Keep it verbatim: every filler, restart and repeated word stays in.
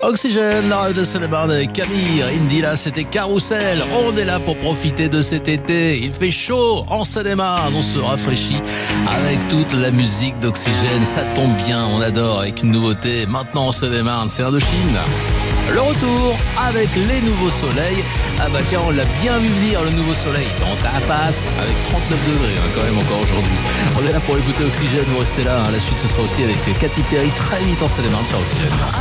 Oxygène, la radio de Seine-et-Marne avec Camille, Indy là, c'était Carousel. On est là pour profiter de cet été. Il fait chaud en Seine-et-Marne, on se rafraîchit avec toute la musique d'Oxygène. Ça tombe bien, on adore avec une nouveauté. Maintenant en Seine-et-Marne, c'est Indochine. Le retour avec les nouveaux soleils. Ah bah tiens, on l'a bien vu venir, le nouveau soleil dans ta face avec trente-neuf degrés hein, quand même encore aujourd'hui. On est là pour écouter Oxygène, vous restez là. Hein. La suite ce sera aussi avec Katy Perry très vite en Seine-et-Marne sur Oxygène.